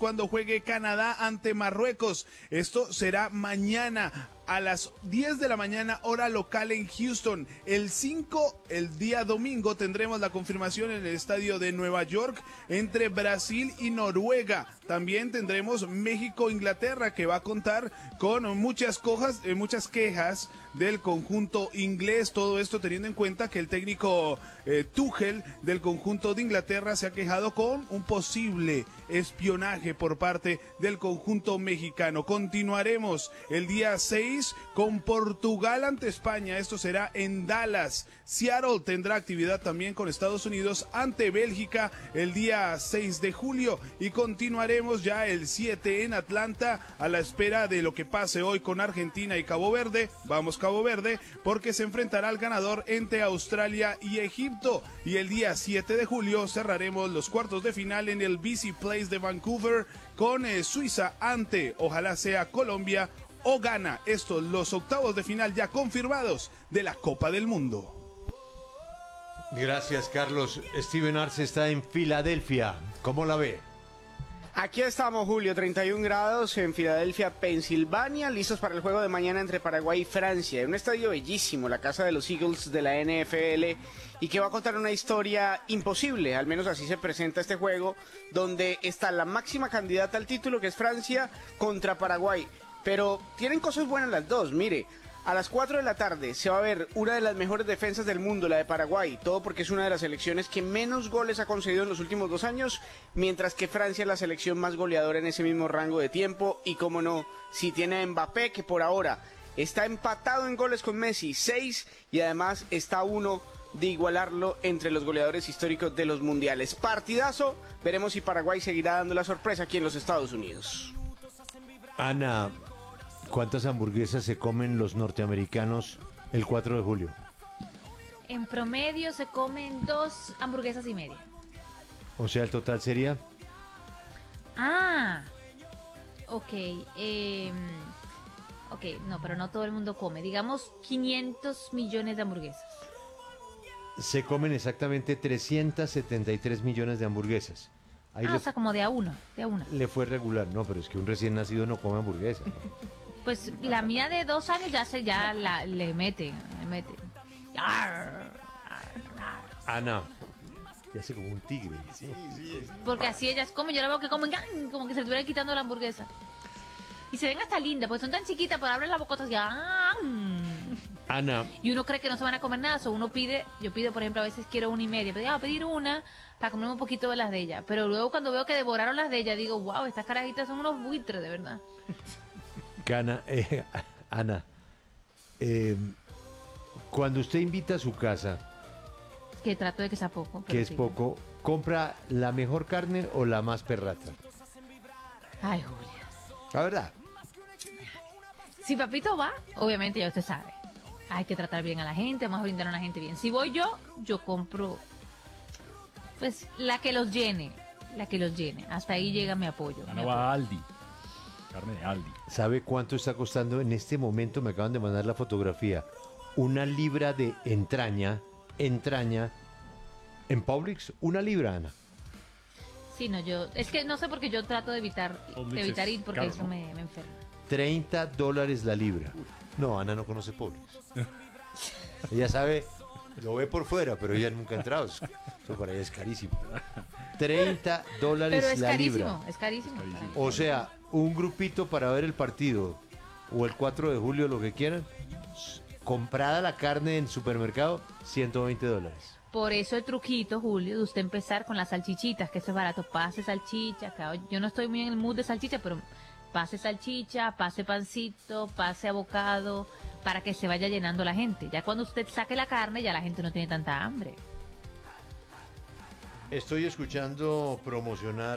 cuando juegue Canadá ante Marruecos. Esto será mañana a las 10 de la mañana, hora local en Houston. El 5, el día domingo, tendremos la confirmación en el estadio de Nueva York entre Brasil y Noruega. También tendremos México-Inglaterra, que va a contar con muchas quejas del conjunto inglés. Todo esto teniendo en cuenta que el técnico Tuchel del conjunto de Inglaterra se ha quejado con un posible espionaje por parte del conjunto mexicano. Continuaremos el día 6 con Portugal ante España. Esto será en Dallas. Seattle tendrá actividad también con Estados Unidos ante Bélgica el día 6 de julio. Y continuaremos ya el 7 en Atlanta a la espera de lo que pase hoy con Argentina y Cabo Verde. Vamos Cabo Verde, porque se enfrentará al ganador entre Australia y Egipto. Y el día 7 de julio cerraremos los cuartos de final en el BC Place de Vancouver con Suiza ante, ojalá sea Colombia o Ghana. Estos los octavos de final ya confirmados de la Copa del Mundo. Gracias, Carlos. Steven Arce está en Filadelfia. ¿Cómo la ve? Aquí estamos, Julio, 31 grados en Filadelfia, Pensilvania, listos para el juego de mañana entre Paraguay y Francia. Un estadio bellísimo, la casa de los Eagles de la NFL, y que va a contar una historia imposible, al menos así se presenta este juego, donde está la máxima candidata al título, que es Francia, contra Paraguay. Pero tienen cosas buenas las dos, mire. A las 4 de la tarde se va a ver una de las mejores defensas del mundo, la de Paraguay, todo porque es una de las selecciones que menos goles ha concedido en los últimos 2 años, mientras que Francia es la selección más goleadora en ese mismo rango de tiempo, y cómo no, si tiene a Mbappé, que por ahora está empatado en goles con Messi, 6, y además está a 1 de igualarlo entre los goleadores históricos de los mundiales. Partidazo, veremos si Paraguay seguirá dando la sorpresa aquí en los Estados Unidos. Ana, ¿cuántas hamburguesas se comen los norteamericanos el 4 de julio? En promedio se comen 2 hamburguesas y media. O sea, el total sería... Ah, ok. Ok, no, pero no todo el mundo come. Digamos 500 millones de hamburguesas. Se comen exactamente 373 millones de hamburguesas. Ahí O sea, como de a uno. le fue regular. No, pero es que un recién nacido no come hamburguesas, ¿no? Pues la mía de 2 años le mete. Ana, ya hace como un tigre. Sí. Porque así ellas comen, yo la veo que comen como que se estuvieran quitando la hamburguesa. Y se ven hasta lindas, porque son tan chiquitas, pero abren la bocota así. Ana. Y uno cree que no se van a comer nada, yo pido, por ejemplo, a veces quiero 1,5, pero voy a pedir una para comer un poquito de las de ella. Pero luego cuando veo que devoraron las de ella, digo, wow, estas carajitas son unos buitres, de verdad. Ana, cuando usted invita a su casa, Que trato de que sea poco. que es sí. poco, ¿compra la mejor carne o la más perrata? Ay, Julia. La verdad. Si papito va, obviamente ya usted sabe. Hay que tratar bien a la gente, vamos a brindar a la gente bien. Si voy yo compro, pues, la que los llene. Hasta ahí llega mi apoyo. Ya no va a Aldi. Carne de Aldi. ¿Sabe cuánto está costando en este momento? Me acaban de mandar la fotografía. 1 libra de entraña, en Publix, 1 libra, Ana. Sí, no, es que no sé por qué yo trato de evitar ir porque eso me enferma. $30 la libra. No, Ana no conoce Publix. Ella sabe, lo ve por fuera, pero ella nunca ha entrado. Eso para ella es carísimo. $30 Pero es la carísimo, libra. es carísimo. O sea, un grupito para ver el partido o el 4 de julio, lo que quieran, comprada la carne en supermercado, $120. Por eso el truquito, Julio, de usted empezar con las salchichitas, que eso es barato. Pase salchicha, yo no estoy muy en el mood de salchicha, pero pase salchicha, pase pancito, pase abocado, para que se vaya llenando la gente. Ya cuando usted saque la carne, ya la gente no tiene tanta hambre. Estoy escuchando promocionar,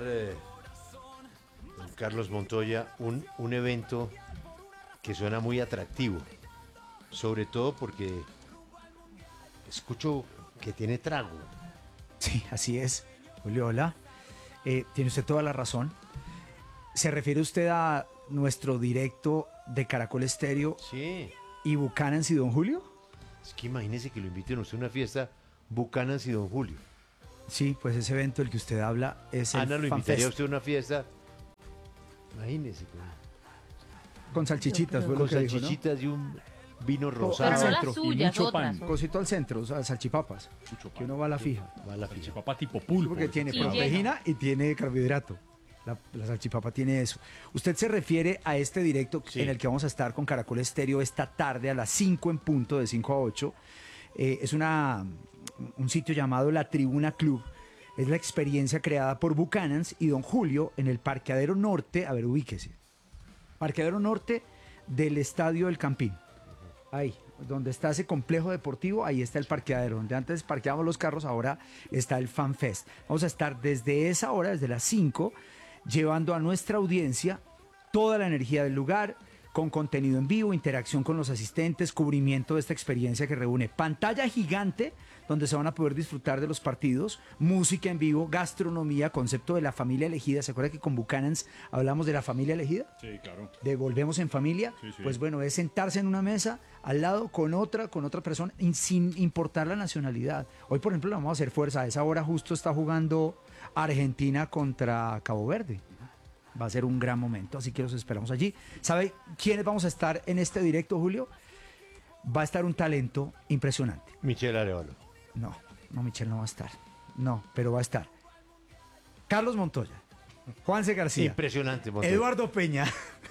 Carlos Montoya, un evento que suena muy atractivo. Sobre todo porque escucho que tiene trago. Sí, así es. Julio, hola. Tiene usted toda la razón. ¿Se refiere usted a nuestro directo de Caracol Estéreo Sí. y Buchanan's y Don Julio? Es que imagínese que lo inviten a usted a una fiesta Buchanan's y Don Julio. Sí, pues ese evento del que usted habla es el Ana, ¿lo Fan invitaría a Fest. usted a una fiesta Imagínese. Con salchichitas, fue Con lo que dijo, ¿no? salchichitas y un vino Pero rosado. no centro. las Y suyas, mucho otras. pan. Cosito al centro, o sea, salchipapas. Mucho pan. Que uno va a la fija. Va a la fija. Salchipapa tipo pulpo. Porque tiene Y proteína y tiene carbohidrato. La salchipapa tiene eso. Usted se refiere a este directo Sí. en el que vamos a estar con Caracol Estéreo esta tarde a las 5 en punto, de 5 a 8. Es un sitio llamado La Tribuna Club. Es la experiencia creada por Buchanans y Don Julio en el parqueadero norte. A ver, ubíquese. Parqueadero norte del Estadio del Campín. Ahí, donde está ese complejo deportivo, ahí está el parqueadero. Donde antes parqueábamos los carros, ahora está el Fan Fest. Vamos a estar desde esa hora, desde las 5, llevando a nuestra audiencia toda la energía del lugar, con contenido en vivo, interacción con los asistentes, cubrimiento de esta experiencia que reúne pantalla gigante, donde se van a poder disfrutar de los partidos, música en vivo, gastronomía, concepto de la familia elegida. ¿Se acuerda que con Buchanans hablamos de la familia elegida? Sí, claro. De volvemos en familia, Sí, sí. pues bueno, es sentarse en una mesa al lado con otra persona, sin importar la nacionalidad. Hoy, por ejemplo, le vamos a hacer fuerza. A esa hora justo está jugando Argentina contra Cabo Verde. Va a ser un gran momento, así que los esperamos allí. ¿Sabe quiénes vamos a estar en este directo, Julio? Va a estar un talento impresionante. Michelle Arevalo. No, Michelle no va a estar. No, pero va a estar Carlos Montoya, Juanse García, Impresionante, Montero. Eduardo Peña,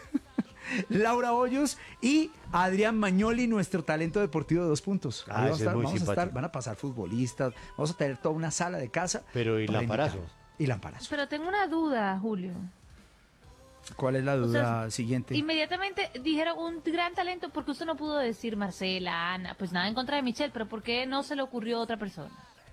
Laura Hoyos y Adrián Magnoli, nuestro talento deportivo de 2 puntos. Ah, Ahí ese es muy vamos a estar, simpático. van a pasar futbolistas, vamos a tener toda una sala de casa. Pero ¿y para Lamparazo? invitarlos. Y Lamparazo. Pero tengo una duda, Julio. ¿Cuál es la O sea, duda siguiente? Inmediatamente dijeron un gran talento, porque usted no pudo decir Marcela, Ana, pues nada en contra de Michelle, pero ¿por qué no se le ocurrió a otra persona?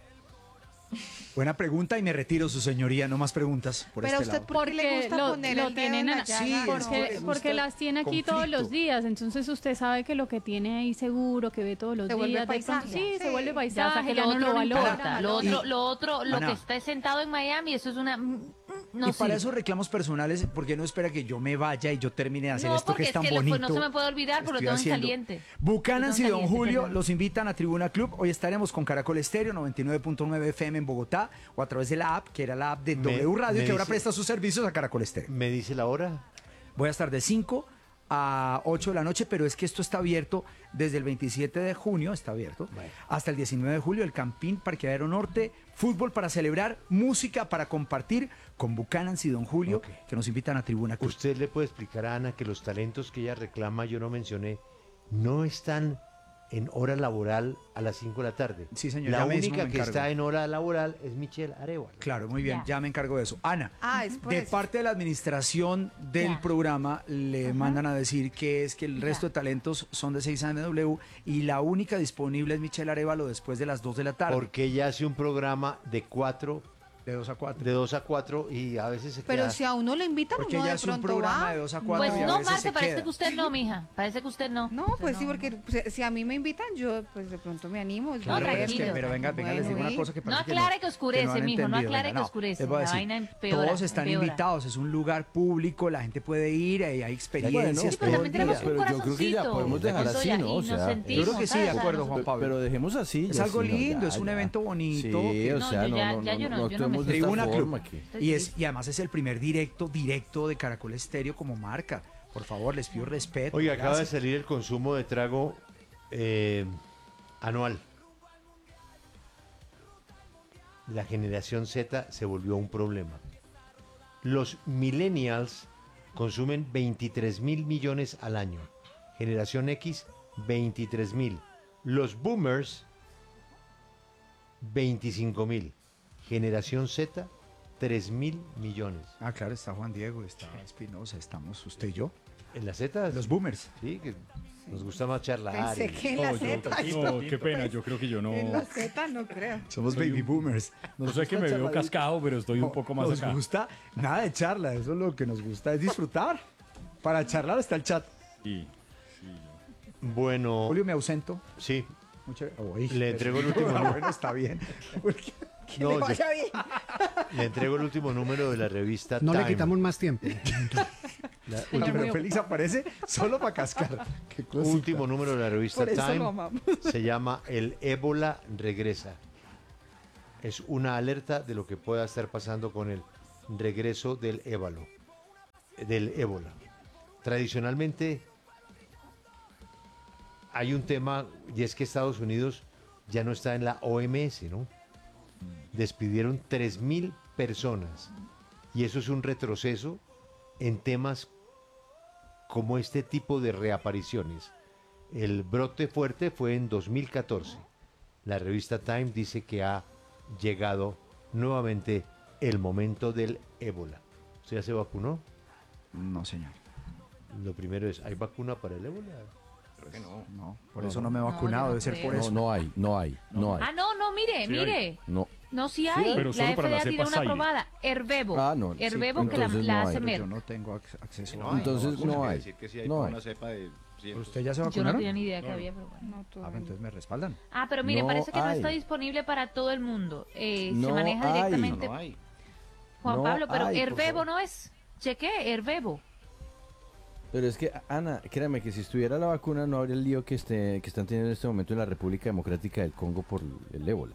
Buena pregunta y me retiro, su señoría. No más preguntas por Pero este usted, lado. ¿por qué le gusta poner el dedo tienen en la a- llaga? Sí, es que porque, le porque gusta las tiene aquí todos conflicto. los días, entonces usted sabe que lo que tiene ahí seguro, que ve todos los Se vuelve días, de pronto paisaje. sí, Sí. se vuelve Ya, o paisaje, sea, que ya lo no otro lo no valora. importa. Lo otro, lo Ana. que está sentado en Miami, eso es una... No y para sirve. esos reclamos personales, ¿por qué no espera que yo me vaya y yo termine de hacer No, esto que porque es es tan que bonito? no se me puede olvidar porque lo estoy tengo en haciendo? caliente. Buchanans y Lo tengo Don en caliente, Julio perdón. los invitan a Tribuna Club. Hoy estaremos con Caracol Estéreo 99.9 FM en Bogotá o a través de la app, que era la app de W Radio, me que ahora dice- presta sus servicios a Caracol Estéreo. ¿Me dice la hora? Voy a estar de 5 a 8 de la noche, pero es que esto está abierto desde el 27 de junio, está abierto, hasta el 19 de julio, el Campín Parqueadero Norte, fútbol para celebrar, música para compartir con Buchanans y Don Julio, Ok. que nos invitan a Tribuna Club. ¿Usted le puede explicar a Ana que los talentos que ella reclama, yo no mencioné, no están en hora laboral a las 5 de la tarde? Sí, señor, La ya mismo única me que encargo. está en hora laboral es Michelle Arevalo. Claro, muy bien, Ya. ya me encargo de eso. Ana, Ah, es por de eso. parte de la administración del Ya. programa le mandan a decir que es que el resto Ya. de talentos son de 6 MW y la única disponible es Michelle Arevalo después de las 2 de la tarde. Porque ella hace un programa de 4, De 2 a 4. de 2 a 4 y a veces se Pero queda... si a uno lo invitan, Porque uno ella de hace un pronto programa va. de 2 a 4 Pues y a no, veces Marce, se parece queda. que usted no, mija. Parece que usted no. No, Usted pues sí, no. porque pues, si a mí me invitan, yo pues de pronto me animo. Claro, pero es que, tranquilo. pero venga, les digo una Bueno, cosa que No parece que aclare que oscurece, no han mijo, no entendido. aclare Venga, que oscurece, les voy a la decir, vaina empeora, todos están empeora. invitados, es un lugar público, la gente puede ir, hay experiencias. Sí, pero todo también el tenemos día. un Pero yo creo que ya corazoncito. podemos dejar Eso así, ya, ¿no? y O nos sea, sentimos, yo creo que sí, de ¿sabes? acuerdo, O sea, Juan Pablo. Pero dejemos así. Es ya, algo sí, no, lindo, ya, es un ya. evento bonito. Sí, que- o No, sea, yo no, ya- no, ya yo no, no- no yo no me actuemos de Tribuna esta Club. forma aquí. Y además es el primer directo de Caracol Estéreo como marca. Por favor, les pido respeto. Oiga, acaba de gracias. salir el consumo de trago anual. La generación Z se volvió un problema. Los millennials consumen 23.000 millones al año. Generación X, 23.000. Los boomers, 25.000. Generación Z, 3.000 millones. Ah, claro, está Juan Diego, está Espinosa, estamos usted y yo. ¿En la Z? Los boomers. Sí, que nos gusta más charlar. Pensé y- que en la No, Z. no, qué pena, yo creo que yo no... En la Z no creo. Somos Soy baby un- boomers. No sé que me veo cascado, pero estoy un poco más Nos acá. gusta nada de charla, eso es lo que nos gusta, es disfrutar. Para charlar está el chat. Sí. Bueno, Julio, me ausento. sí. Muchas- Uy, Le entrego el último Ah, número. bueno, está bien. Porque- No, le vaya bien. le entrego el último número de la revista No Time. le quitamos más tiempo. Uy, pero Félix aparece solo para cascar. Qué cosita. Último número de la revista Por eso lo Time amamos. se llama El ébola regresa. Es una alerta de lo que pueda estar pasando con el regreso del ébola. del ébola. Tradicionalmente hay un tema y es que Estados Unidos ya no está en la OMS, ¿no? Despidieron 3.000 personas y eso es un retroceso en temas como este tipo de reapariciones. El brote fuerte fue en 2014. La revista Time dice que ha llegado nuevamente el momento del ébola. ¿Usted ya se vacunó? No, señor. Lo primero es, ¿hay vacuna para el ébola? Creo que no. No, por eso no me he vacunado, yo no debe ser por creo. eso. No hay. Ah, no, mire, Sí mire. No. No, sí hay. pero La solo para la FDA tiene cepa una Zaire. aprobada. Herbebo. Ah, no, sí, Herbebo que la, entonces la no hace hay. Merck. Yo no tengo acceso No a... hay. Entonces vacuna, no quiere hay. decir que sí hay No para hay. una cepa de cientos. ¿Usted ya se Yo no vacunaron? tenía ni idea que había, pero bueno. No, Ah, todavía pues entonces me respaldan. Ah, pero mire, No parece que no está hay. disponible para todo el mundo. Se No maneja hay. directamente. No hay. Juan No Pablo, pero hay, por Herbebo favor. no es. Cheque, Herbebo. Pero es que, Ana, créame que si estuviera la vacuna no habría el lío que están teniendo en este momento en la República Democrática del Congo por el ébola.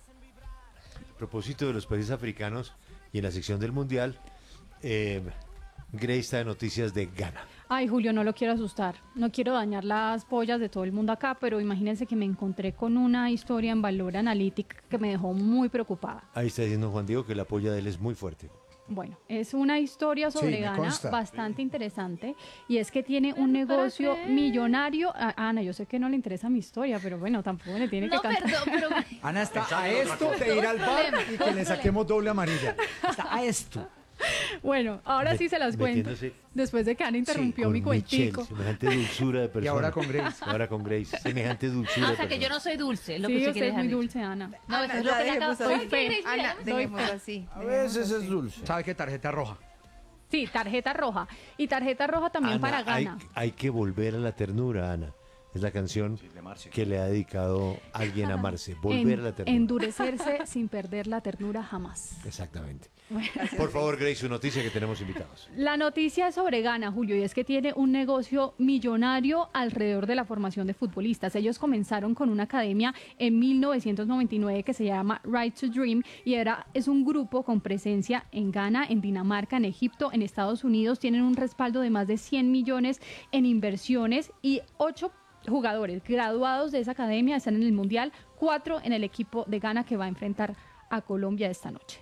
A propósito de los países africanos y en la sección del Mundial, Grace está de noticias de Ghana. Ay, Julio, no lo quiero asustar. No quiero dañar las pollas de todo el mundo acá, pero imagínense que me encontré con una historia en Valor Analytic que me dejó muy preocupada. Ahí está diciendo Juan Diego que la polla de él es muy fuerte. Bueno, es una historia Sí, sobre me Ghana consta. bastante interesante y es que tiene un negocio millonario. Ana, yo sé que no le interesa mi historia, pero bueno, tampoco le tiene que No, cantar. perdón, pero Ana está a esto de ir al bar y que le saquemos doble amarilla. Está a esto. Bueno, ahora sí se las cuento. Metiéndose- Después de que Ana interrumpió con mi Michelle, cuentico. semejante dulzura de persona. Y ahora con Grace. Ahora con Grace, semejante dulzura o de sea que persona. yo no soy dulce, es lo Sí, que se usted quiere es muy dejar dicho. dulce, Ana. No, eso es lo ya que le dejemos acabo así. de decir. Ana, dejemos así. A veces dejemos es así. dulce. ¿Sabe qué? Tarjeta roja. Sí, tarjeta roja. Y tarjeta roja también Ana, para Ghana. hay que volver a la ternura, Ana. Es la canción de Marce. que le ha dedicado alguien a Marce. Volver a la ternura. Endurecerse sin perder la ternura jamás. Exactamente. Por favor, Grace, su noticia que tenemos invitados. La noticia es sobre Ghana, Julio, y es que tiene un negocio millonario alrededor de la formación de futbolistas. Ellos comenzaron con una academia en 1999 que se llama Right to Dream y es un grupo con presencia en Ghana, en Dinamarca, en Egipto, en Estados Unidos. Tienen un respaldo de más de 100 millones en inversiones y 8 jugadores graduados de esa academia están en el Mundial, 4 en el equipo de Ghana que va a enfrentar a Colombia esta noche.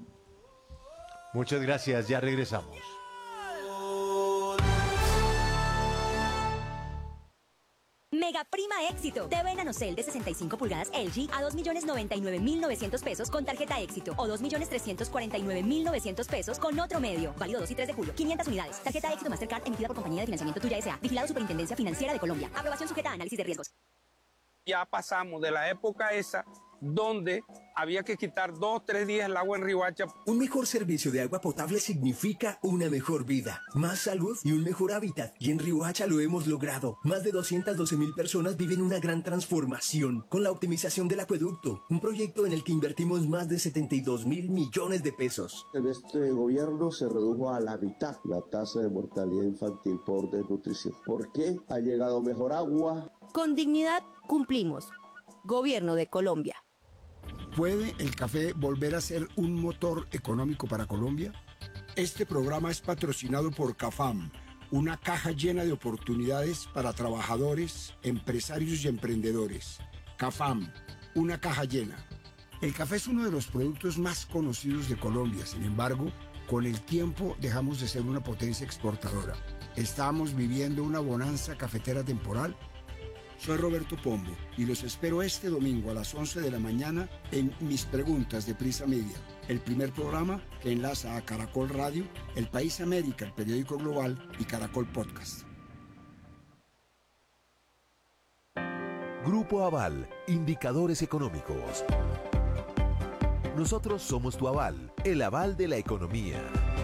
Muchas gracias, ya regresamos. Mega Prima Éxito. TV Nanocell de 65 pulgadas LG a 2.099.900 pesos con tarjeta Éxito o 2.349.900 pesos con otro medio. Válido 2 y 3 de julio. 500 unidades. Tarjeta Éxito Mastercard emitida por Compañía de Financiamiento Tuya S.A. Vigilado Superintendencia Financiera de Colombia. Aprobación sujeta a análisis de riesgos. Ya pasamos de la época esa donde había que quitar 2 o 3 días el agua en Riohacha. Un mejor servicio de agua potable significa una mejor vida, más salud y un mejor hábitat. Y en Riohacha lo hemos logrado. Más de 212.000 personas viven una gran transformación con la optimización del acueducto, un proyecto en el que invertimos más de 72.000 millones de pesos. En este gobierno se redujo a la mitad la tasa de mortalidad infantil por desnutrición. ¿Por qué? Ha llegado mejor agua. Con dignidad cumplimos. Gobierno de Colombia. ¿Puede el café volver a ser un motor económico para Colombia? Este programa es patrocinado por CAFAM, una caja llena de oportunidades para trabajadores, empresarios y emprendedores. CAFAM, una caja llena. El café es uno de los productos más conocidos de Colombia, sin embargo, con el tiempo dejamos de ser una potencia exportadora. Estamos viviendo una bonanza cafetera temporal. Soy Roberto Pombo y los espero este domingo a las 11 de la mañana en Mis Preguntas de Prisa Media, el primer programa que enlaza a Caracol Radio, El País América, el periódico global y Caracol Podcast. Grupo Aval, indicadores económicos. Nosotros somos tu aval, el aval de la economía.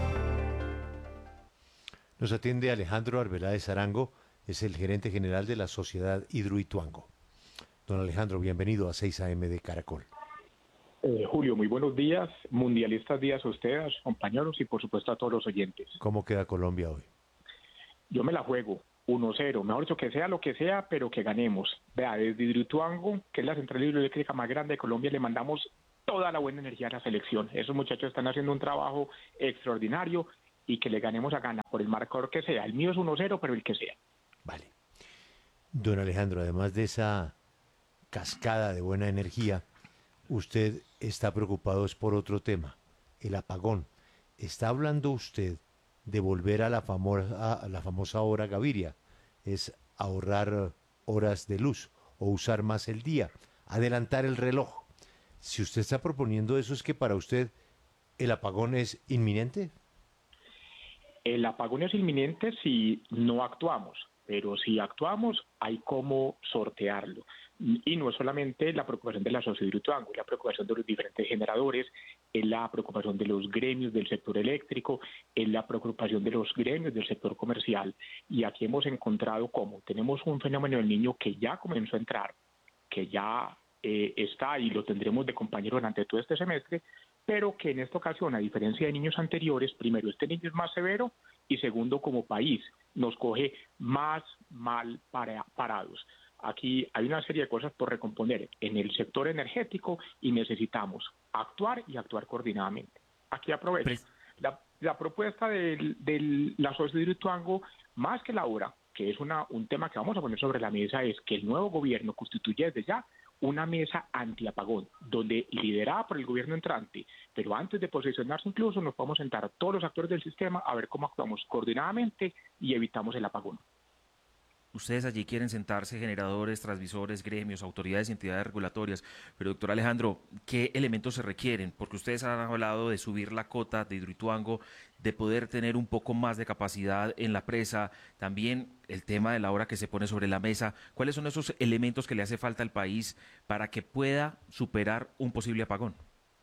Nos atiende Alejandro Arbeláez Arango, es el gerente general de la Sociedad Hidroituango. Don Alejandro, bienvenido a 6 AM de Caracol. Julio, muy buenos días, mundialistas días a ustedes, a sus compañeros y por supuesto a todos los oyentes. ¿Cómo queda Colombia hoy? Yo me la juego, 1-0, mejor dicho que sea lo que sea, pero que ganemos. Vea, desde Hidroituango, que es la central hidroeléctrica más grande de Colombia, le mandamos toda la buena energía a la selección. Esos muchachos están haciendo un trabajo extraordinario y que le ganemos a Ghana por el marcador que sea. El mío es 1-0, pero el que sea. Vale. Don Alejandro, además de esa cascada de buena energía, usted está preocupado es por otro tema, el apagón. ¿Está hablando usted de volver a la famosa hora Gaviria? Es ahorrar horas de luz o usar más el día, adelantar el reloj. Si usted está proponiendo eso, ¿es que para usted el apagón es inminente? El apagón es inminente si no actuamos, pero si actuamos hay cómo sortearlo. Y no es solamente la preocupación de la sociedad de Hidroituango, es la preocupación de los diferentes generadores, es la preocupación de los gremios del sector eléctrico, es la preocupación de los gremios del sector comercial. Y aquí hemos encontrado cómo tenemos un fenómeno del niño que ya comenzó a entrar, que ya está y lo tendremos de compañero durante todo este semestre, pero que en esta ocasión, a diferencia de niños anteriores, primero, este niño es más severo y segundo, como país, nos coge más mal parados. Aquí hay una serie de cosas por recomponer en el sector energético y necesitamos actuar y actuar coordinadamente. Aquí aprovecho. La propuesta de la Sociedad de Hidroituango, más que la hora, que es un tema que vamos a poner sobre la mesa, es que el nuevo gobierno constituya desde ya una mesa antiapagón, donde liderada por el gobierno entrante, pero antes de posicionarse incluso nos podemos sentar todos los actores del sistema a ver cómo actuamos coordinadamente y evitamos el apagón. Ustedes allí quieren sentarse generadores, transmisores, gremios, autoridades y entidades regulatorias, pero doctor Alejandro, ¿qué elementos se requieren? Porque ustedes han hablado de subir la cota de Hidroituango, de poder tener un poco más de capacidad en la presa, también el tema de la hora que se pone sobre la mesa. ¿Cuáles son esos elementos que le hace falta al país para que pueda superar un posible apagón?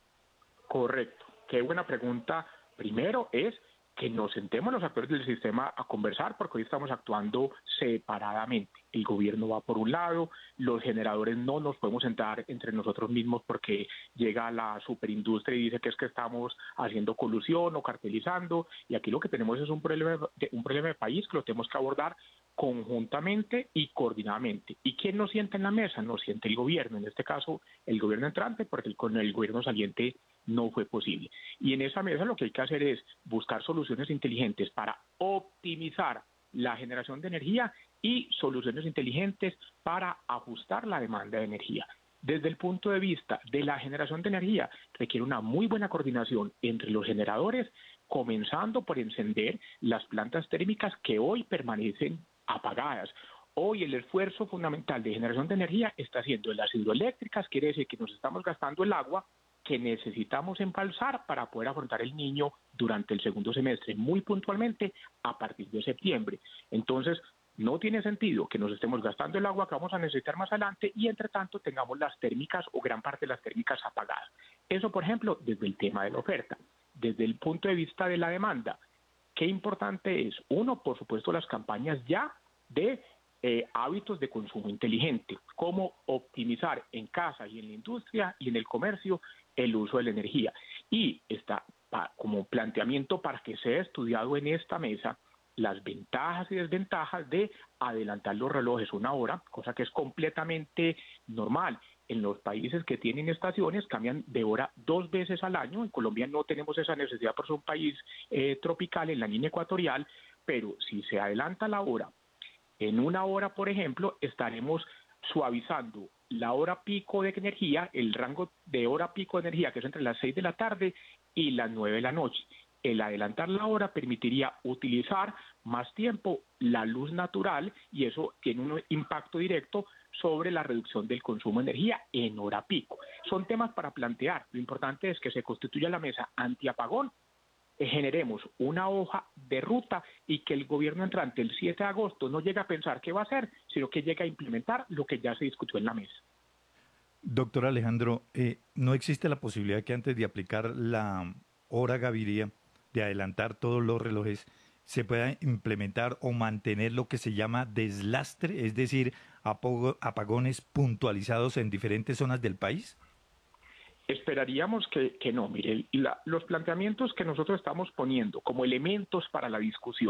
Correcto, qué buena pregunta. Primero es que nos sentemos los actores del sistema a conversar, porque hoy estamos actuando separadamente. El gobierno va por un lado, los generadores no nos podemos sentar entre nosotros mismos porque llega la superindustria y dice que es que estamos haciendo colusión o cartelizando, y aquí lo que tenemos es un problema de país que lo tenemos que abordar conjuntamente y coordinadamente. ¿Y quién nos sienta en la mesa? Nos siente el gobierno, en este caso el gobierno entrante, porque con el gobierno saliente no fue posible. Y en esa mesa lo que hay que hacer es buscar soluciones inteligentes para optimizar la generación de energía y soluciones inteligentes para ajustar la demanda de energía. Desde el punto de vista de la generación de energía, requiere una muy buena coordinación entre los generadores, comenzando por encender las plantas térmicas que hoy permanecen apagadas. Hoy el esfuerzo fundamental de generación de energía está siendo en las hidroeléctricas, quiere decir que nos estamos gastando el agua que necesitamos embalsar para poder afrontar el Niño durante el segundo semestre, muy puntualmente a partir de septiembre. Entonces, no tiene sentido que nos estemos gastando el agua que vamos a necesitar más adelante y entre tanto tengamos las térmicas o gran parte de las térmicas apagadas. Eso, por ejemplo, desde el tema de la oferta. Desde el punto de vista de la demanda, ¿qué importante es? Uno, por supuesto, las campañas ya de hábitos de consumo inteligente, cómo optimizar en casa y en la industria y en el comercio el uso de la energía. Y está como planteamiento para que sea estudiado en esta mesa las ventajas y desventajas de adelantar los relojes una hora, cosa que es completamente normal. En los países que tienen estaciones cambian de hora 2 veces al año. En Colombia no tenemos esa necesidad por ser un país tropical en la línea ecuatorial, pero si se adelanta la hora, en una hora, por ejemplo, estaremos suavizando la hora pico de energía, el rango de hora pico de energía, que es entre las 6 de la tarde y las 9 de la noche. El adelantar la hora permitiría utilizar más tiempo la luz natural y eso tiene un impacto directo sobre la reducción del consumo de energía en hora pico. Son temas para plantear. Lo importante es que se constituya la mesa antiapagón, generemos una hoja de ruta y que el gobierno entrante el 7 de agosto no llegue a pensar qué va a hacer, sino que llegue a implementar lo que ya se discutió en la mesa. Doctor Alejandro, ¿no existe la posibilidad que antes de aplicar la hora Gaviria, de adelantar todos los relojes, se pueda implementar o mantener lo que se llama deslastre, es decir, apagones puntualizados en diferentes zonas del país? Esperaríamos que no. Mire, los planteamientos que nosotros estamos poniendo como elementos para la discusión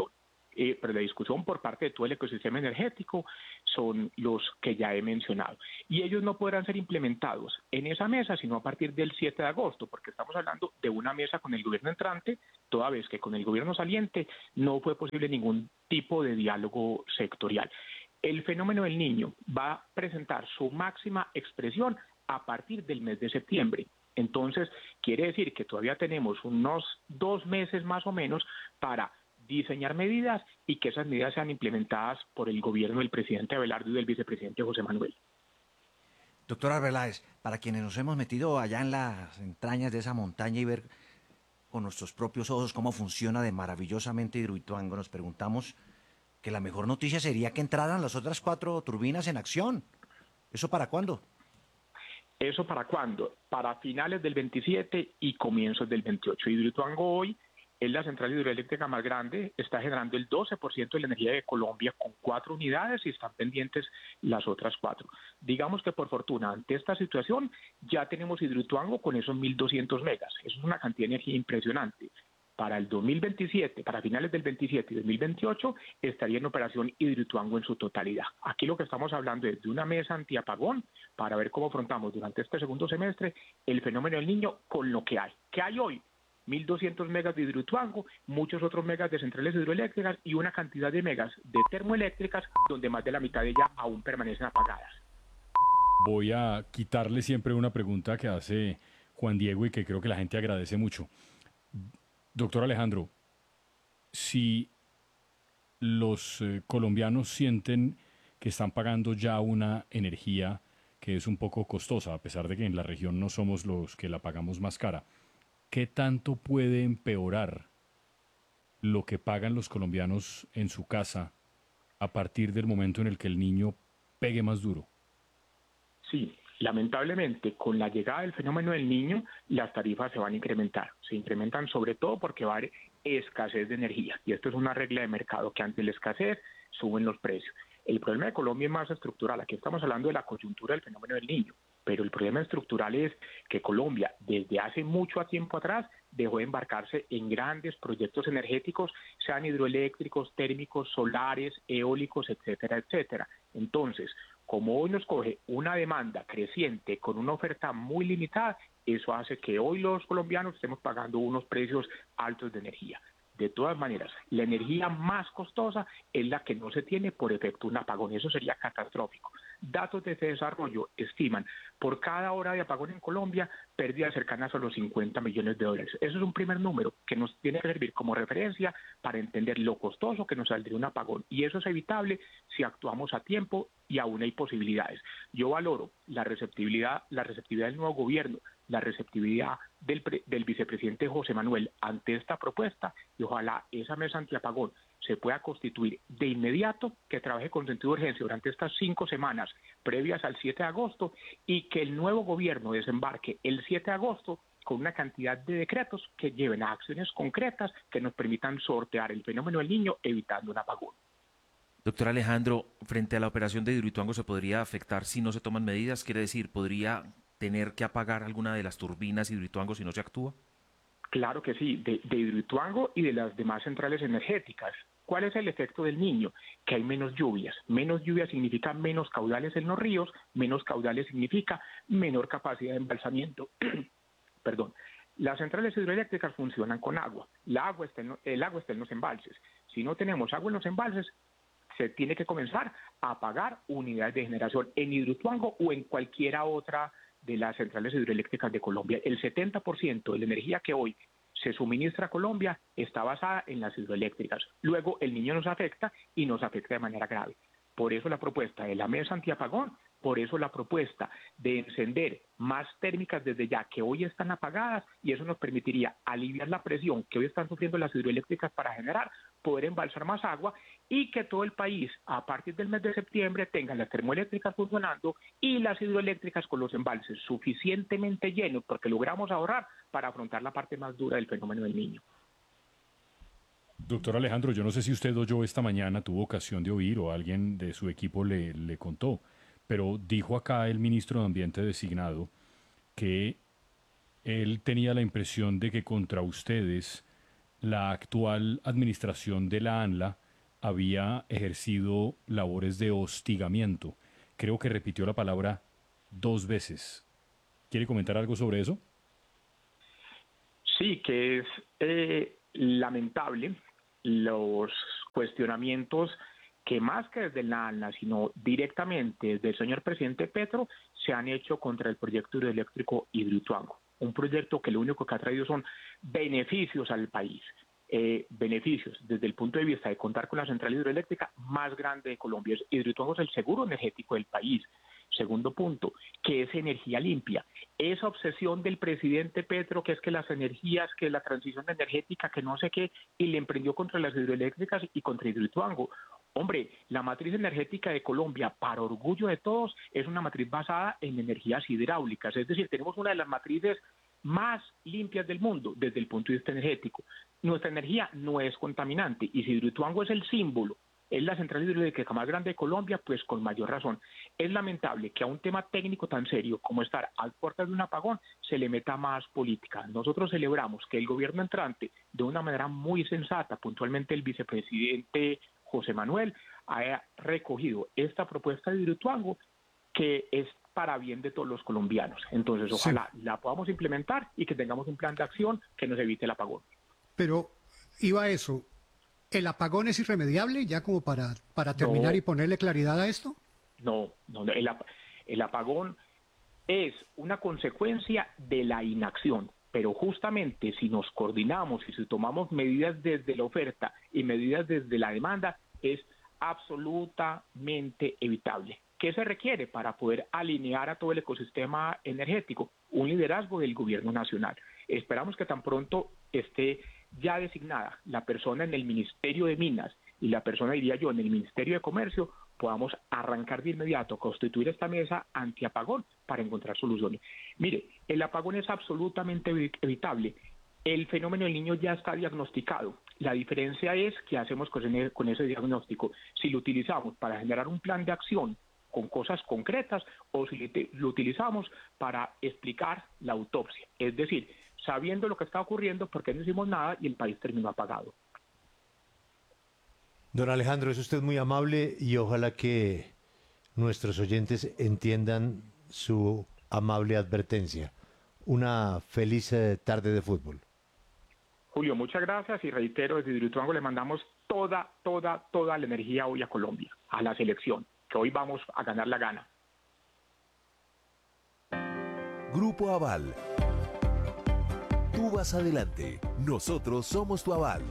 pero la discusión por parte de todo el ecosistema energético son los que ya he mencionado. Y ellos no podrán ser implementados en esa mesa sino a partir del 7 de agosto, porque estamos hablando de una mesa con el gobierno entrante, toda vez que con el gobierno saliente no fue posible ningún tipo de diálogo sectorial. El fenómeno del Niño va a presentar su máxima expresión a partir del mes de septiembre. Entonces, quiere decir que todavía tenemos unos 2 meses más o menos para diseñar medidas y que esas medidas sean implementadas por el gobierno del presidente Abelardo y del vicepresidente José Manuel. Doctor Arbeláez, para quienes nos hemos metido allá en las entrañas de esa montaña y ver con nuestros propios ojos cómo funciona de maravillosamente Hidroituango, nos preguntamos que la mejor noticia sería que entraran las otras 4 turbinas en acción. ¿Eso para cuándo? ¿Eso para cuándo? Para finales del 27 y comienzos del 28. Hidroituango hoy es la central hidroeléctrica más grande, está generando el 12% de la energía de Colombia con 4 unidades y están pendientes las otras 4. Digamos que por fortuna, ante esta situación, ya tenemos Hidroituango con esos 1.200 megas. Eso es una cantidad de energía impresionante. Para el 2027, para finales del 27 y 2028, estaría en operación Hidroituango en su totalidad. Aquí lo que estamos hablando es de una mesa antiapagón para ver cómo afrontamos durante este segundo semestre el fenómeno del Niño con lo que hay. ¿Qué hay hoy? 1.200 megas de Hidroituango, muchos otros megas de centrales hidroeléctricas y una cantidad de megas de termoeléctricas donde más de la mitad de ellas aún permanecen apagadas. Voy a quitarle siempre una pregunta que hace Juan Diego y que creo que la gente agradece mucho. Doctor Alejandro, si los colombianos sienten que están pagando ya una energía que es un poco costosa, a pesar de que en la región no somos los que la pagamos más cara, ¿qué tanto puede empeorar lo que pagan los colombianos en su casa a partir del momento en el que el Niño pegue más duro? Sí, lamentablemente, con la llegada del fenómeno del Niño, las tarifas se van a incrementar. Se incrementan sobre todo porque va a haber escasez de energía. Y esto es una regla de mercado, que ante la escasez suben los precios. El problema de Colombia es más estructural. Aquí estamos hablando de la coyuntura del fenómeno del Niño. Pero el problema estructural es que Colombia, desde hace mucho tiempo atrás, dejó de embarcarse en grandes proyectos energéticos, sean hidroeléctricos, térmicos, solares, eólicos, etcétera, etcétera. Entonces, como hoy nos coge una demanda creciente con una oferta muy limitada, eso hace que hoy los colombianos estemos pagando unos precios altos de energía. De todas maneras, la energía más costosa es la que no se tiene por efecto de un apagón. Eso sería catastrófico. Datos de desarrollo estiman por cada hora de apagón en Colombia pérdidas cercanas a los 50 millones de dólares. Eso es un primer número que nos tiene que servir como referencia para entender lo costoso que nos saldría un apagón. Y eso es evitable si actuamos a tiempo y aún hay posibilidades. Yo valoro la receptividad del nuevo gobierno, la receptividad del vicepresidente José Manuel ante esta propuesta y ojalá esa mesa antiapagón se pueda constituir de inmediato, que trabaje con sentido de urgencia durante estas 5 semanas previas al 7 de agosto y que el nuevo gobierno desembarque el 7 de agosto con una cantidad de decretos que lleven a acciones concretas que nos permitan sortear el fenómeno del Niño evitando un apagón. Doctor Alejandro, frente a la operación de Hidroituango, ¿se podría afectar si no se toman medidas? Quiere decir, ¿podría tener que apagar alguna de las turbinas Hidroituango si no se actúa? Claro que sí, de Hidroituango y de las demás centrales energéticas. ¿Cuál es el efecto del Niño? Que hay menos lluvias. Menos lluvias significa menos caudales en los ríos, menos caudales significa menor capacidad de embalsamiento. Perdón. Las centrales hidroeléctricas funcionan con agua. El agua está en los embalses. Si no tenemos agua en los embalses, se tiene que comenzar a apagar unidades de generación en Hidroituango o en cualquiera otra de las centrales hidroeléctricas de Colombia. El 70% de la energía que hoy se suministra a Colombia está basada en las hidroeléctricas. Luego el Niño nos afecta y nos afecta de manera grave. Por eso la propuesta de la mesa antiapagón, por eso la propuesta de encender más térmicas desde ya que hoy están apagadas, y eso nos permitiría aliviar la presión que hoy están sufriendo las hidroeléctricas para generar, poder embalsar más agua y que todo el país a partir del mes de septiembre tenga las termoeléctricas funcionando y las hidroeléctricas con los embalses suficientemente llenos porque logramos ahorrar para afrontar la parte más dura del fenómeno del Niño. Doctor Alejandro, yo no sé si usted o yo esta mañana tuvo ocasión de oír o alguien de su equipo le contó, pero dijo acá el ministro de Ambiente designado que él tenía la impresión de que contra ustedes la actual administración de la ANLA había ejercido labores de hostigamiento. Creo que repitió la palabra 2 veces. ¿Quiere comentar algo sobre eso? Sí, que es lamentable los cuestionamientos que más que desde la ANLA, sino directamente desde el señor presidente Petro, se han hecho contra el proyecto hidroeléctrico Hidroituango. Un proyecto que lo único que ha traído son beneficios al país. Beneficios desde el punto de vista de contar con la central hidroeléctrica más grande de Colombia. Hidroituango es el seguro energético del país. Segundo punto, que es energía limpia. Esa obsesión del presidente Petro, que es que las energías, que la transición energética, que no sé qué, y le emprendió contra las hidroeléctricas y contra Hidroituango. Hombre, la matriz energética de Colombia, para orgullo de todos, es una matriz basada en energías hidráulicas. Es decir, tenemos una de las matrices más limpias del mundo desde el punto de vista energético. Nuestra energía no es contaminante y si Hidroituango es el símbolo, es la central hidroeléctrica más grande de Colombia, pues con mayor razón. Es lamentable que a un tema técnico tan serio como estar a puertas de un apagón se le meta más política. Nosotros celebramos que el gobierno entrante, de una manera muy sensata, puntualmente el vicepresidente José Manuel, haya recogido esta propuesta de Hidroituango que es para bien de todos los colombianos. Entonces, ojalá la podamos implementar y que tengamos un plan de acción que nos evite el apagón. Pero iba a eso. ¿El apagón es irremediable ya como para terminar y ponerle claridad a esto? No, el apagón es una consecuencia de la inacción, pero justamente si nos coordinamos y si tomamos medidas desde la oferta y medidas desde la demanda, es absolutamente evitable. ¿Qué se requiere para poder alinear a todo el ecosistema energético? Un liderazgo del gobierno nacional. Esperamos que tan pronto esté ya designada la persona en el Ministerio de Minas y la persona, diría yo, en el Ministerio de Comercio, podamos arrancar de inmediato, constituir esta mesa antiapagón para encontrar soluciones. Mire, el apagón es absolutamente evitable. El fenómeno del Niño ya está diagnosticado. La diferencia es qué hacemos con ese diagnóstico. Si lo utilizamos para generar un plan de acción con cosas concretas o si lo utilizamos para explicar la autopsia. Es decir, sabiendo lo que está ocurriendo, ¿por qué no hicimos nada y el país terminó apagado? Don Alejandro, es usted muy amable y ojalá que nuestros oyentes entiendan su amable advertencia. Una feliz tarde de fútbol. Julio, muchas gracias y reitero, desde Hidroituango le mandamos toda la energía hoy a Colombia, a la selección, que hoy vamos a ganar la gana. Grupo Aval. Tú vas adelante, nosotros somos tu aval.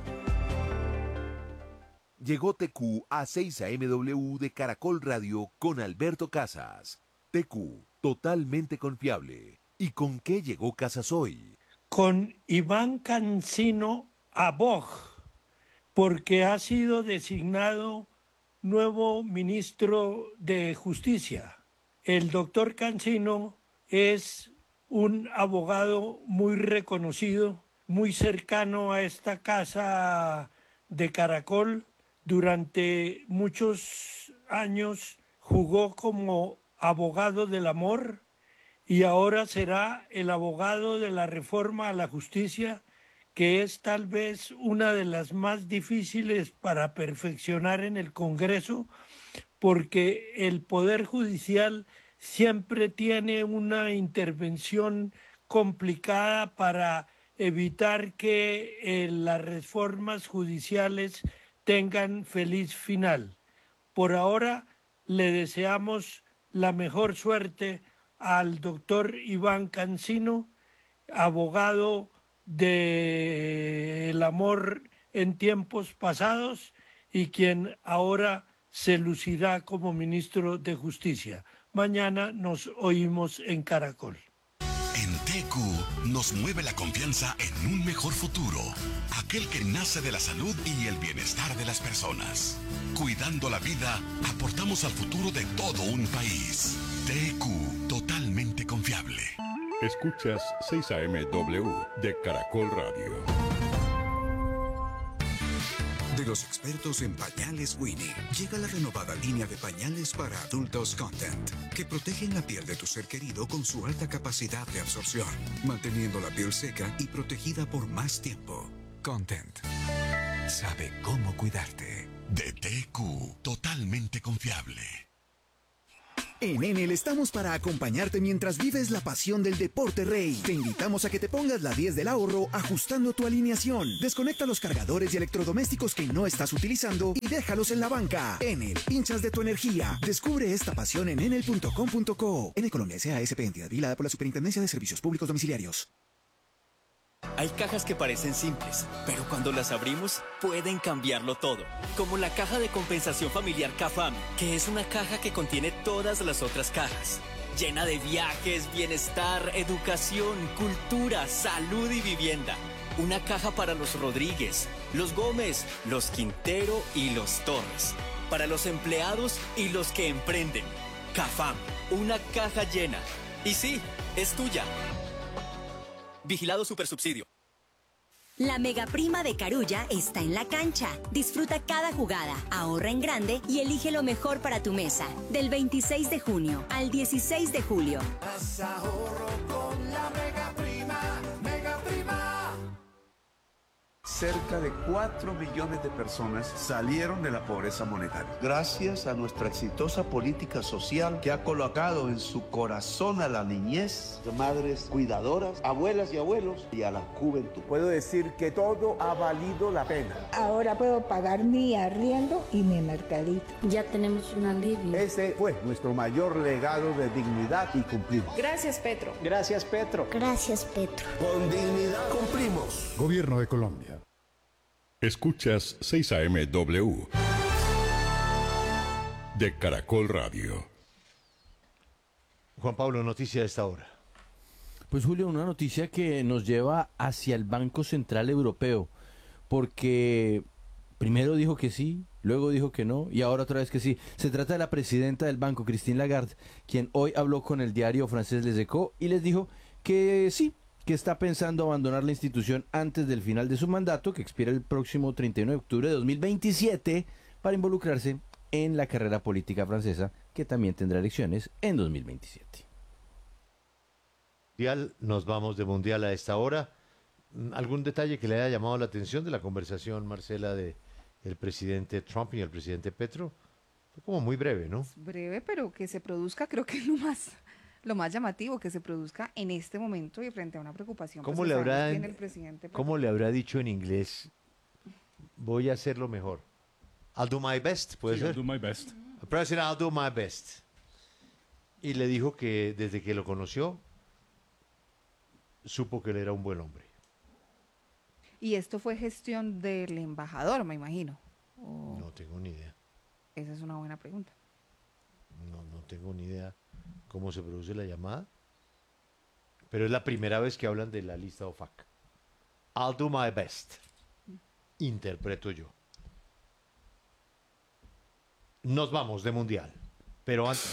Llegó TQ a 6 AMW de Caracol Radio con Alberto Casas. TQ, totalmente confiable. ¿Y con qué llegó Casas hoy? Con Iván Cancino Aboj, porque ha sido designado nuevo ministro de Justicia. El doctor Cancino es un abogado muy reconocido, muy cercano a esta casa de Caracol. Durante muchos años jugó como abogado del amor y ahora será el abogado de la reforma a la justicia, que es tal vez una de las más difíciles para perfeccionar en el Congreso, porque el Poder Judicial siempre tiene una intervención complicada para evitar que las reformas judiciales tengan feliz final. Por ahora le deseamos la mejor suerte al doctor Iván Cancino, abogado del amor en tiempos pasados y quien ahora se lucirá como ministro de Justicia. Mañana nos oímos en Caracol. En TQ nos mueve la confianza en un mejor futuro, aquel que nace de la salud y el bienestar de las personas. Cuidando la vida, aportamos al futuro de todo un país. TQ, totalmente confiable. Escuchas 6 AMW de Caracol Radio. De los expertos en pañales Winnie, llega la renovada línea de pañales para adultos Content, que protegen la piel de tu ser querido con su alta capacidad de absorción, manteniendo la piel seca y protegida por más tiempo. Content sabe cómo cuidarte. De En Enel estamos para acompañarte mientras vives la pasión del deporte rey. Te invitamos a que te pongas la 10 del ahorro ajustando tu alineación. Desconecta los cargadores y electrodomésticos que no estás utilizando y déjalos en la banca. Enel, hinchas de tu energía. Descubre esta pasión en enel.com.co. Enel Colombia S.A.S.P. entidad vigilada por la Superintendencia de Servicios Públicos Domiciliarios. Hay cajas que parecen simples, pero cuando las abrimos pueden cambiarlo todo. Como la caja de compensación familiar CAFAM, que es una caja que contiene todas las otras cajas. Llena de viajes, bienestar, educación, cultura, salud y vivienda. Una caja para los Rodríguez, los Gómez, los Quintero y los Torres. Para los empleados y los que emprenden. CAFAM, una caja llena. Y sí, es tuya. Vigilado Supersubsidio. La Mega Prima de Carulla está en la cancha. Disfruta cada jugada, ahorra en grande y elige lo mejor para tu mesa. Del 26 de junio al 16 de julio. Haz ahorro con la Mega Prima, Mega Prima. Cerca de 4 millones de personas salieron de la pobreza monetaria. Gracias a nuestra exitosa política social que ha colocado en su corazón a la niñez, madres cuidadoras, abuelas y abuelos y a la juventud. Puedo decir que todo ha valido la pena. Ahora puedo pagar mi arriendo y mi mercadito. Ya tenemos un alivio. Ese fue nuestro mayor legado de dignidad y cumplimos. Gracias, Petro. Gracias, Petro. Gracias, Petro. Con dignidad cumplimos. Gobierno de Colombia. Escuchas 6am de Caracol Radio. Juan Pablo, noticia de esta hora. Pues Julio, una noticia que nos lleva hacia el Banco Central Europeo, porque primero dijo que sí, luego dijo que no y ahora otra vez que sí. Se trata de la presidenta del banco, Christine Lagarde, quien hoy habló con el diario francés Les Echos y les dijo que sí, que está pensando abandonar la institución antes del final de su mandato, que expira el próximo 31 de octubre de 2027, para involucrarse en la carrera política francesa, que también tendrá elecciones en 2027. Nos vamos de mundial a esta hora. ¿Algún detalle que le haya llamado la atención de la conversación, Marcela, de el presidente Trump y el presidente Petro? Fue como muy breve, ¿no? Breve, pero que se produzca, creo que es lo más llamativo, que se produzca en este momento y frente a una preocupación. ¿Cómo le habrá dicho en inglés? Voy a hacer lo mejor. I'll do my best, ¿puede ser? I'll do my best. President, I'll do my best. Y le dijo que desde que lo conoció, supo que él era un buen hombre. Y esto fue gestión del embajador, me imagino. No tengo ni idea. Esa es una buena pregunta. No tengo ni idea cómo se produce la llamada, pero es la primera vez que hablan de la lista OFAC. I'll do my best. Interpreto yo. Nos vamos de mundial, pero antes...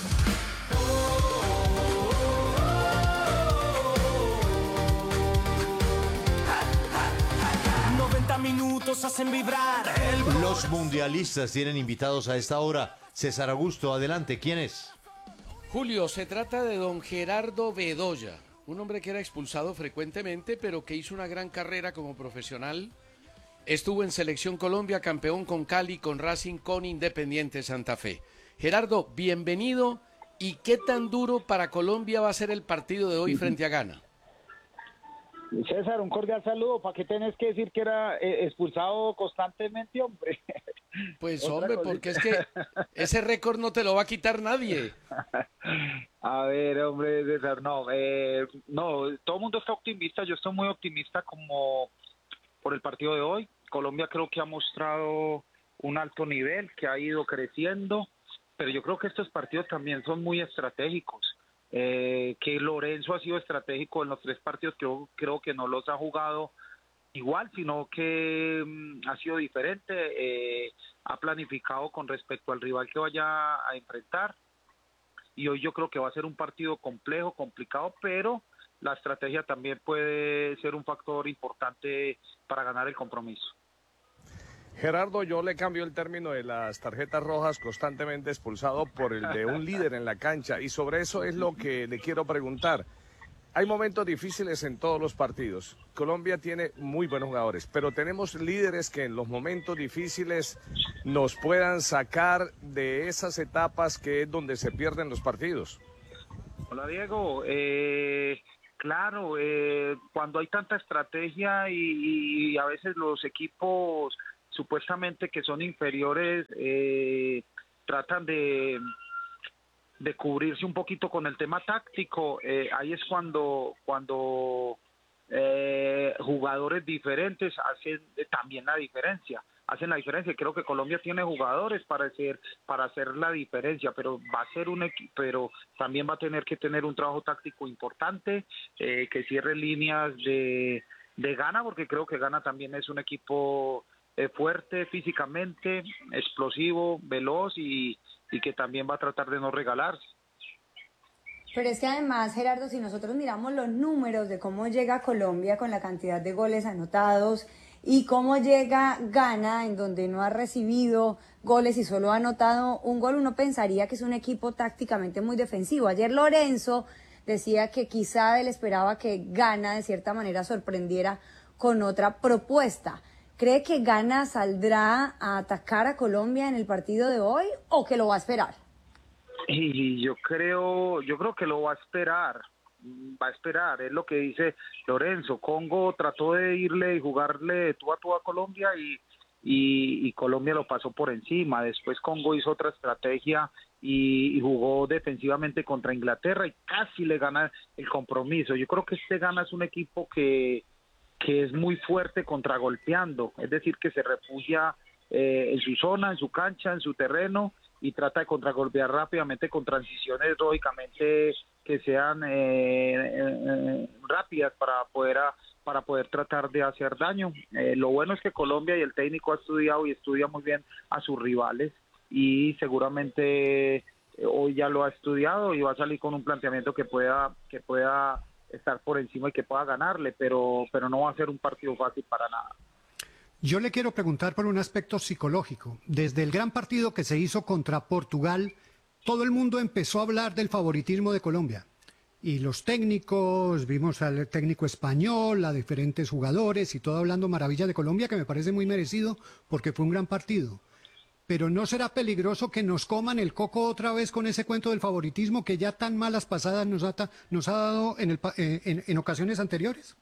90 minutos hacen vibrar. Los mundialistas tienen invitados a esta hora. César Augusto, adelante, ¿quién es? Julio, se trata de don Gerardo Bedoya, un hombre que era expulsado frecuentemente, pero que hizo una gran carrera como profesional. Estuvo en Selección Colombia, campeón con Cali, con Racing, con Independiente Santa Fe. Gerardo, bienvenido. ¿Y qué tan duro para Colombia va a ser el partido de hoy frente a Ghana? César, un cordial saludo. ¿Para qué tenés que decir que era expulsado constantemente, hombre? Pues hombre, porque es que ese récord no te lo va a quitar nadie. A ver, hombre, César, no, todo el mundo está optimista. Yo estoy muy optimista como por el partido de hoy. Colombia creo que ha mostrado un alto nivel, que ha ido creciendo, pero yo creo que estos partidos también son muy estratégicos. Que Lorenzo ha sido estratégico en los 3 partidos, creo que no los ha jugado igual, sino que ha sido diferente, ha planificado con respecto al rival que vaya a enfrentar, y hoy yo creo que va a ser un partido complejo, complicado, pero la estrategia también puede ser un factor importante para ganar el compromiso. Gerardo, yo le cambio el término de las tarjetas rojas constantemente expulsado por el de un líder en la cancha, y sobre eso es lo que le quiero preguntar. Hay momentos difíciles en todos los partidos. Colombia tiene muy buenos jugadores, pero tenemos líderes que en los momentos difíciles nos puedan sacar de esas etapas que es donde se pierden los partidos. Hola Diego, claro, cuando hay tanta estrategia y a veces los equipos supuestamente que son inferiores tratan de cubrirse un poquito con el tema táctico, ahí es cuando jugadores diferentes hacen también la diferencia. Creo que Colombia tiene jugadores para hacer la diferencia, pero va a ser un equipo, pero también va a tener que tener un trabajo táctico importante, que cierre líneas de Ghana, porque creo que Ghana también es un equipo fuerte físicamente, explosivo, veloz y que también va a tratar de no regalarse. Pero es que además, Gerardo, si nosotros miramos los números de cómo llega Colombia con la cantidad de goles anotados y cómo llega Ghana, en donde no ha recibido goles y solo ha anotado un gol, uno pensaría que es un equipo tácticamente muy defensivo. Ayer Lorenzo decía que quizá él esperaba que Ghana de cierta manera sorprendiera con otra propuesta. ¿Cree que Ghana saldrá a atacar a Colombia en el partido de hoy o que lo va a esperar? Y yo creo que lo va a esperar, es lo que dice Lorenzo. Congo trató de irle y jugarle de tú a tú a Colombia y Colombia lo pasó por encima. Después Congo hizo otra estrategia y jugó defensivamente contra Inglaterra y casi le gana el compromiso. Yo creo que Ghana es un equipo que es muy fuerte contragolpeando, es decir, que se refugia en su zona, en su cancha, en su terreno y trata de contragolpear rápidamente con transiciones lógicamente que sean rápidas para poder tratar de hacer daño. Lo bueno es que Colombia y el técnico ha estudiado y estudia muy bien a sus rivales y seguramente hoy ya lo ha estudiado y va a salir con un planteamiento que pueda estar por encima y que pueda ganarle, pero no va a ser un partido fácil para nada. Yo le quiero preguntar por un aspecto psicológico. Desde el gran partido que se hizo contra Portugal, todo el mundo empezó a hablar del favoritismo de Colombia. Y los técnicos, vimos al técnico español, a diferentes jugadores y todo hablando maravilla de Colombia, que me parece muy merecido porque fue un gran partido. Pero ¿no será peligroso que nos coman el coco otra vez con ese cuento del favoritismo que ya tan malas pasadas nos ha dado en ocasiones anteriores?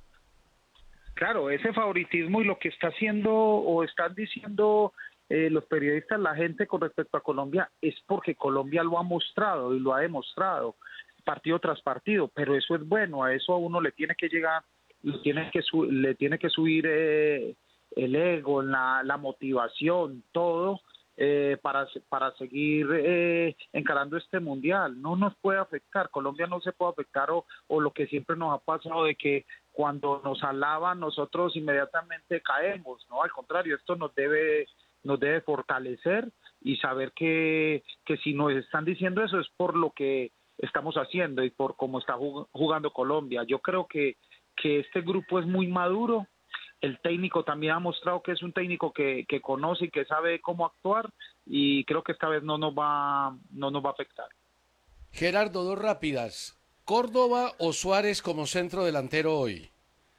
Claro, ese favoritismo y lo que está haciendo o están diciendo los periodistas, la gente con respecto a Colombia, es porque Colombia lo ha mostrado y lo ha demostrado partido tras partido, pero eso es bueno, a eso a uno le tiene que llegar, le tiene que subir el ego, la motivación, todo, para seguir encarando este mundial. No nos puede afectar, Colombia no se puede afectar o lo que siempre nos ha pasado de que cuando nos alaban nosotros inmediatamente caemos, no, al contrario, esto nos debe fortalecer y saber que si nos están diciendo eso es por lo que estamos haciendo y por cómo está jugando Colombia. Yo creo que este grupo es muy maduro. El técnico también ha mostrado que es un técnico que conoce y que sabe cómo actuar y creo que esta vez no nos va a afectar. Gerardo, dos rápidas. ¿Córdoba o Suárez como centro delantero hoy?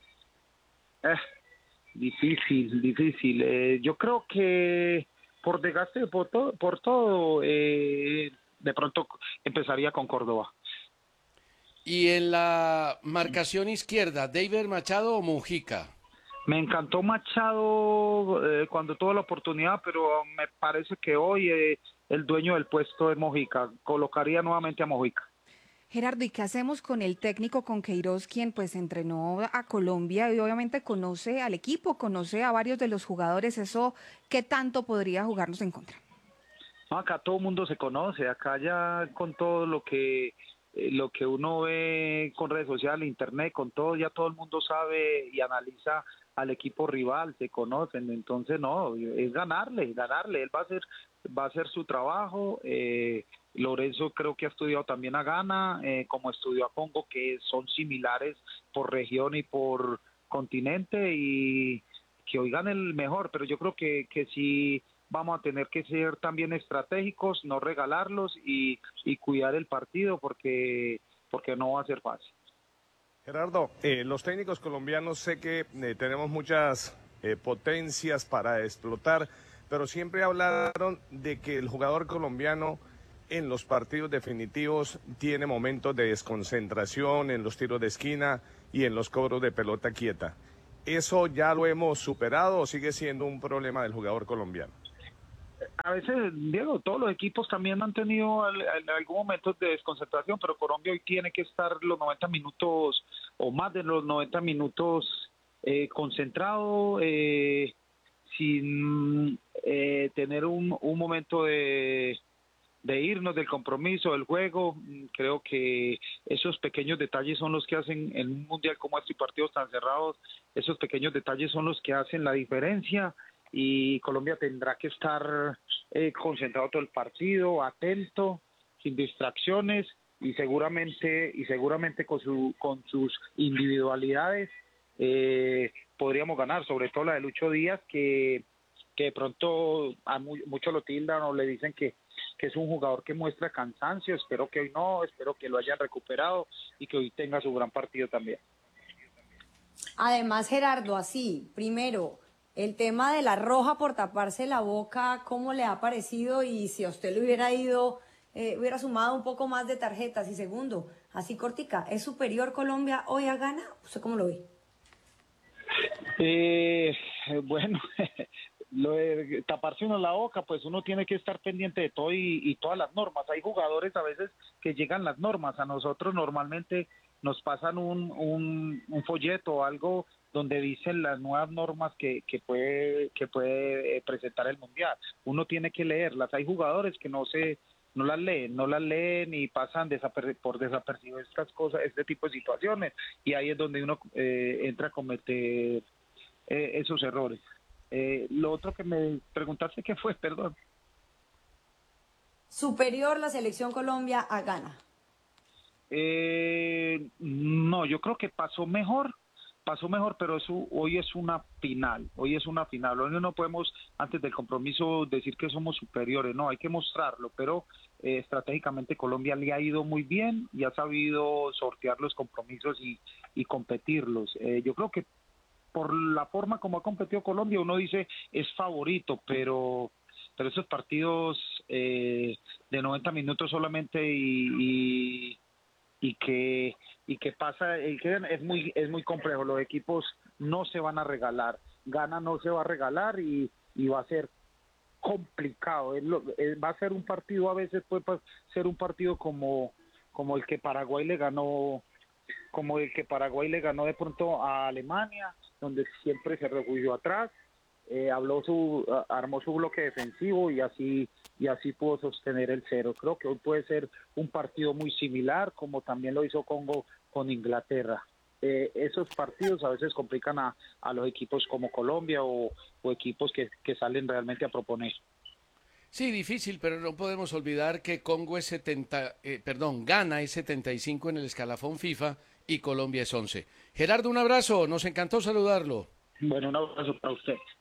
Difícil. Yo creo que por desgaste, por todo, de pronto empezaría con Córdoba. Y en la marcación izquierda, ¿David Machado o Mujica? Me encantó Machado cuando tuvo la oportunidad, pero me parece que hoy el dueño del puesto es Mojica. Colocaría nuevamente a Mojica. Gerardo, ¿y qué hacemos con el técnico, con Queiroz, quien pues entrenó a Colombia y obviamente conoce al equipo, conoce a varios de los jugadores? ¿Eso qué tanto podría jugarnos en contra? No, acá todo el mundo se conoce, acá ya con todo lo que uno ve con redes sociales, internet, con todo, ya todo el mundo sabe y analiza al equipo rival, se conocen, entonces no, es ganarle, él va a hacer su trabajo. Lorenzo creo que ha estudiado también a Ghana, como estudió a Congo, que son similares por región y por continente, y que hoy gane el mejor, pero yo creo que sí vamos a tener que ser también estratégicos, no regalarlos y cuidar el partido porque no va a ser fácil. Gerardo, los técnicos colombianos sé que tenemos muchas potencias para explotar, pero siempre hablaron de que el jugador colombiano en los partidos definitivos tiene momentos de desconcentración en los tiros de esquina y en los cobros de pelota quieta. ¿Eso ya lo hemos superado o sigue siendo un problema del jugador colombiano? A veces, Diego, todos los equipos también han tenido algún momento de desconcentración, pero Colombia hoy tiene que estar los 90 minutos o más de los 90 minutos concentrado, sin tener un momento de irnos del compromiso, del juego. Creo que esos pequeños detalles son los que hacen en un mundial como este y partidos tan cerrados, esos pequeños detalles son los que hacen la diferencia. Y Colombia tendrá que estar concentrado todo el partido, atento, sin distracciones y seguramente con sus individualidades podríamos ganar, sobre todo la de Lucho Díaz, que de pronto a muchos lo tildan o le dicen que es un jugador que muestra cansancio. Espero que hoy no, espero que lo hayan recuperado y que hoy tenga su gran partido también. Además, Gerardo, así, primero, el tema de la roja por taparse la boca, ¿cómo le ha parecido? Y si a usted le hubiera hubiera sumado un poco más de tarjetas. Y segundo, así cortica, ¿es superior Colombia hoy a Ghana? ¿Usted cómo lo ve? Bueno, lo de taparse uno la boca, pues uno tiene que estar pendiente de todo y todas las normas. Hay jugadores a veces que llegan las normas, a nosotros normalmente nos pasan un folleto o algo donde dicen las nuevas normas que puede presentar el mundial. Uno tiene que leerlas. Hay jugadores que no las leen y pasan por desapercibidos estas cosas, este tipo de situaciones, y ahí es donde uno entra a cometer esos errores. Lo otro que me preguntaste, ¿qué fue? Perdón. ¿Superior la selección Colombia a Ghana? No, yo creo que pasó mejor, pero hoy es una final. Hoy no podemos antes del compromiso decir que somos superiores, no, hay que mostrarlo, pero estratégicamente Colombia le ha ido muy bien y ha sabido sortear los compromisos y competirlos. Yo creo que por la forma como ha competido Colombia, uno dice es favorito, pero esos partidos de 90 minutos solamente y que pasa, es muy complejo. Los equipos no se van a regalar, Ghana no se va a regalar y va a ser complicado. Va a ser un partido, a veces puede ser un partido como el que Paraguay le ganó, de pronto a Alemania, donde siempre se refugió atrás, armó su bloque defensivo y así pudo sostener el cero. Creo que hoy puede ser un partido muy similar, como también lo hizo Congo con Inglaterra. Esos partidos a veces complican a los equipos como Colombia o equipos que salen realmente a proponer. Sí, difícil, pero no podemos olvidar que Ghana es 75 en el escalafón FIFA y Colombia es 11. Gerardo, un abrazo, nos encantó saludarlo. Bueno, un abrazo para usted.